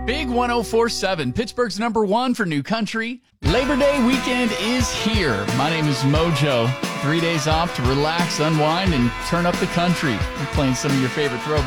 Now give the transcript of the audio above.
Big 104.7, Pittsburgh's #1 for new country. Labor Day weekend is here. My name is Mojo. 3 days off to relax, unwind, and turn up the country. We're playing some of your favorite throwbacks.